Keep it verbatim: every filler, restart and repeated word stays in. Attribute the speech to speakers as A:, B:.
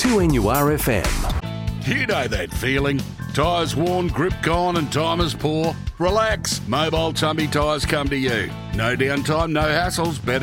A: two N U R F M.
B: You know that feeling. Tyres worn, grip gone and time is poor. Relax. Mobile Tumby Tyres come to you. No downtime, no hassles. Better